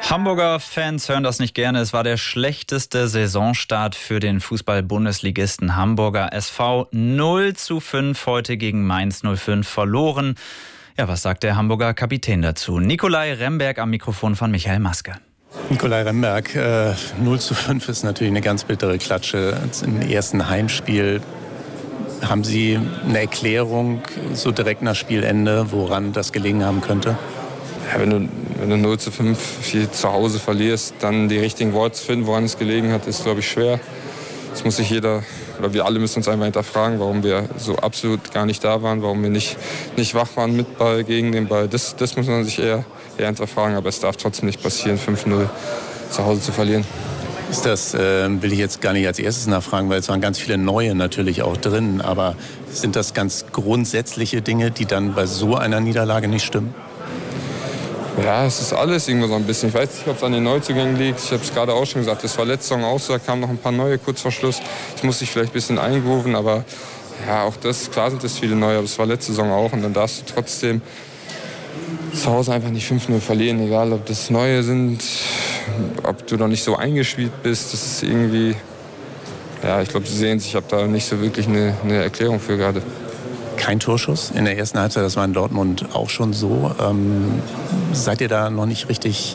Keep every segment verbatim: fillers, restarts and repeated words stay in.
Hamburger Fans hören das nicht gerne. Es war der schlechteste Saisonstart für den Fußball-Bundesligisten Hamburger S V. null zu fünf heute gegen Mainz null fünf verloren. Ja, was sagt der Hamburger Kapitän dazu? Nikolai Remberg am Mikrofon von Michael Maske. Nikolai Remberg, äh, null zu fünf ist natürlich eine ganz bittere Klatsche. Im ersten Heimspiel. Haben Sie eine Erklärung so direkt nach Spielende, woran das gelegen haben könnte? Ja, wenn du, wenn du null zu fünf viel zu Hause verlierst, dann die richtigen Worte zu finden, woran es gelegen hat, ist, glaube ich, schwer. Das muss sich jeder, oder wir alle müssen uns einfach hinterfragen, warum wir so absolut gar nicht da waren, warum wir nicht, nicht wach waren mit Ball, gegen den Ball. Das, das muss man sich eher, eher hinterfragen, aber es darf trotzdem nicht passieren, fünf null zu Hause zu verlieren. Ist das, äh, will ich jetzt gar nicht als erstes nachfragen, weil es waren ganz viele neue natürlich auch drin, aber sind das ganz grundsätzliche Dinge, die dann bei so einer Niederlage nicht stimmen? Ja, es ist alles irgendwo so ein bisschen. Ich weiß nicht, ob es an den Neuzugängen liegt. Ich habe es gerade auch schon gesagt, das war letzte Saison auch so, da kamen noch ein paar neue kurz vor Schluss. Das muss sich vielleicht ein bisschen eingrooven, aber ja, auch das, klar sind es viele neue, aber das war letzte Saison auch. Und dann darfst du trotzdem zu Hause einfach nicht fünf null verlieren, egal ob das neue sind, ob du noch nicht so eingespielt bist. Das ist irgendwie, ja, ich glaube, Sie sehen es, ich habe da nicht so wirklich eine, eine Erklärung für gerade. Kein Torschuss in der ersten Halbzeit, das war in Dortmund auch schon so. Ähm, seid ihr da noch nicht richtig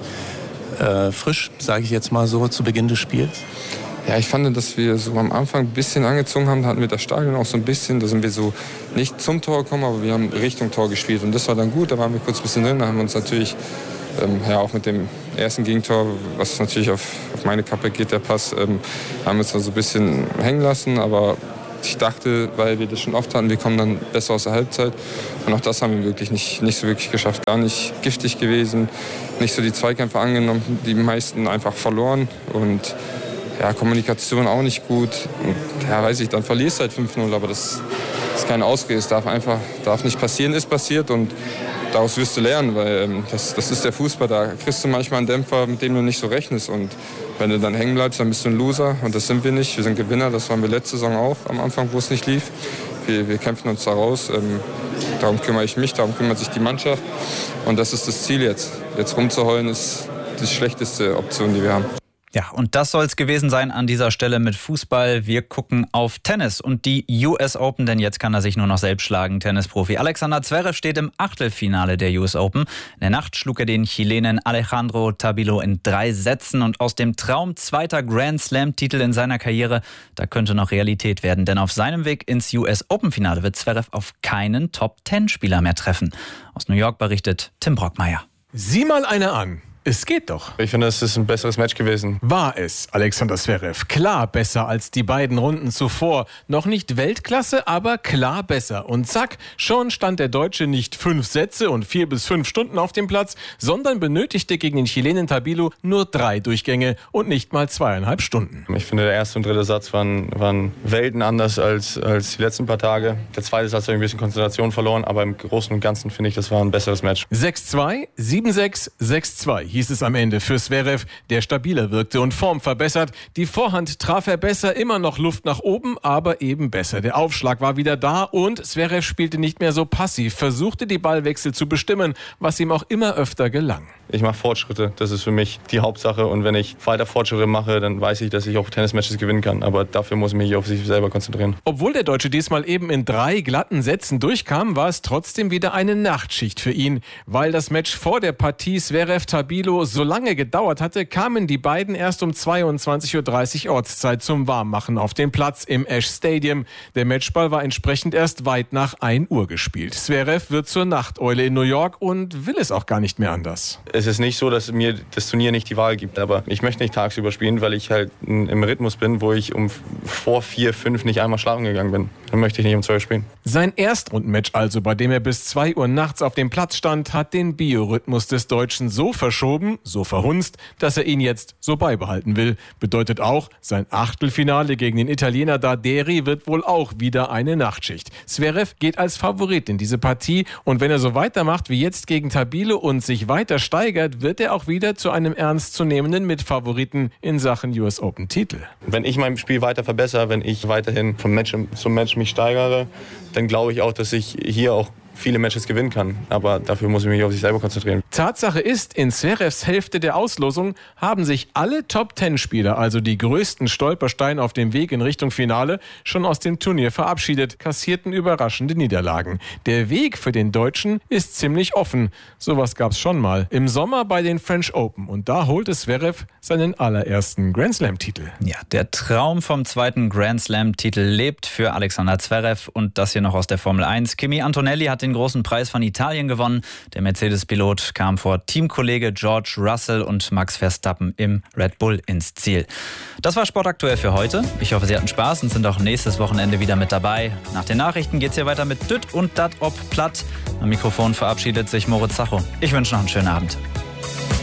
äh, frisch, sage ich jetzt mal so, zu Beginn des Spiels? Ja, ich fand, dass wir so am Anfang ein bisschen angezogen haben, da hatten wir das Stadion auch so ein bisschen, da sind wir so nicht zum Tor gekommen, aber wir haben Richtung Tor gespielt und das war dann gut, da waren wir kurz ein bisschen drin, da haben wir uns natürlich ähm, ja, auch mit dem ersten Gegentor, was natürlich auf, auf meine Kappe geht, der Pass, ähm, haben wir uns da so ein bisschen hängen lassen, aber ich dachte, weil wir das schon oft hatten, wir kommen dann besser aus der Halbzeit. Und auch das haben wir wirklich nicht, nicht so wirklich geschafft. Gar nicht giftig gewesen, nicht so die Zweikämpfe angenommen, die meisten einfach verloren. Und ja, Kommunikation auch nicht gut. Und, ja, weiß ich, dann verlierst du halt fünf null, aber das ist keine Ausrede. Es darf einfach darf nicht passieren, ist passiert. Und daraus wirst du lernen, weil ähm, das, das ist der Fußball. Da kriegst du manchmal einen Dämpfer, mit dem du nicht so rechnest. Und wenn du dann hängen bleibst, dann bist du ein Loser. Und das sind wir nicht. Wir sind Gewinner. Das waren wir letzte Saison auch am Anfang, wo es nicht lief. Wir, wir kämpfen uns da raus. Ähm, darum kümmere ich mich, darum kümmert sich die Mannschaft. Und das ist das Ziel jetzt. Jetzt rumzuheulen ist die schlechteste Option, die wir haben. Ja, und das soll es gewesen sein an dieser Stelle mit Fußball. Wir gucken auf Tennis und die U S Open, denn jetzt kann er sich nur noch selbst schlagen. Tennisprofi Alexander Zverev steht im Achtelfinale der U S Open. In der Nacht schlug er den Chilenen Alejandro Tabilo in drei Sätzen und aus dem Traum zweiter Grand Slam-Titel in seiner Karriere, da könnte noch Realität werden, denn auf seinem Weg ins U S Open-Finale wird Zverev auf keinen Top-Zehn-Spieler mehr treffen. Aus New York berichtet Tim Brockmeier. Sieh mal eine an. Es geht doch. Ich finde, es ist ein besseres Match gewesen. War es, Alexander Zverev. Klar besser als die beiden Runden zuvor. Noch nicht Weltklasse, aber klar besser. Und zack, schon stand der Deutsche nicht fünf Sätze und vier bis fünf Stunden auf dem Platz, sondern benötigte gegen den Chilenen Tabilo nur drei Durchgänge und nicht mal zweieinhalb Stunden. Ich finde, der erste und dritte Satz waren, waren Welten anders als, als die letzten paar Tage. Der zweite Satz habe ich ein bisschen Konzentration verloren, aber im Großen und Ganzen finde ich, das war ein besseres Match. sechs zwei, sieben sechs, sechs zwei hieß es am Ende für Zverev, der stabiler wirkte und Form verbessert. Die Vorhand traf er besser, immer noch Luft nach oben, aber eben besser. Der Aufschlag war wieder da und Zverev spielte nicht mehr so passiv, versuchte die Ballwechsel zu bestimmen, was ihm auch immer öfter gelang. Ich mache Fortschritte, das ist für mich die Hauptsache und wenn ich weiter Fortschritte mache, dann weiß ich, dass ich auch Tennismatches gewinnen kann, aber dafür muss ich mich auf sich selber konzentrieren. Obwohl der Deutsche diesmal eben in drei glatten Sätzen durchkam, war es trotzdem wieder eine Nachtschicht für ihn. Weil das Match vor der Partie Zverev-Tabilo so lange gedauert hatte, kamen die beiden erst um zweiundzwanzig Uhr dreißig Ortszeit zum Warmmachen auf den Platz im Ash Stadium. Der Matchball war entsprechend erst weit nach ein Uhr gespielt. Zverev wird zur Nachteule in New York und will es auch gar nicht mehr anders. Es ist nicht so, dass mir das Turnier nicht die Wahl gibt, aber ich möchte nicht tagsüber spielen, weil ich halt im Rhythmus bin, wo ich um vor vier, fünf nicht einmal schlafen gegangen bin. Dann möchte ich nicht um zwölf spielen. Sein Erstrundenmatch also, bei dem er bis zwei Uhr nachts auf dem Platz stand, hat den Biorhythmus des Deutschen so verschoben, so verhunzt, dass er ihn jetzt so beibehalten will. Bedeutet auch, sein Achtelfinale gegen den Italiener Darderi wird wohl auch wieder eine Nachtschicht. Zverev geht als Favorit in diese Partie und wenn er so weitermacht wie jetzt gegen Tabilo und sich weiter steigert, wird er auch wieder zu einem ernstzunehmenden Mitfavoriten in Sachen U S Open Titel. Wenn ich mein Spiel weiter verbessere, wenn ich weiterhin vom Match zum Match mich steigere, dann glaube ich auch, dass ich hier auch viele Matches gewinnen kann. Aber dafür muss ich mich auf sich selber konzentrieren. Tatsache ist, in Zverevs Hälfte der Auslosung haben sich alle Top-Ten-Spieler, also die größten Stolpersteine auf dem Weg in Richtung Finale, schon aus dem Turnier verabschiedet, kassierten überraschende Niederlagen. Der Weg für den Deutschen ist ziemlich offen. Sowas gab's schon mal. Im Sommer bei den French Open. Und da holte Zverev seinen allerersten Grand Slam-Titel. Ja, der Traum vom zweiten Grand Slam-Titel lebt für Alexander Zverev. Und das hier noch aus der Formel eins. Kimi Antonelli hat den großen Preis von Italien gewonnen. Der Mercedes-Pilot kam vor Teamkollege George Russell und Max Verstappen im Red Bull ins Ziel. Das war Sportaktuell für heute. Ich hoffe, Sie hatten Spaß und sind auch nächstes Wochenende wieder mit dabei. Nach den Nachrichten geht's hier weiter mit Düt und Dat ob Platt. Am Mikrofon verabschiedet sich Moritz Zacho. Ich wünsche noch einen schönen Abend.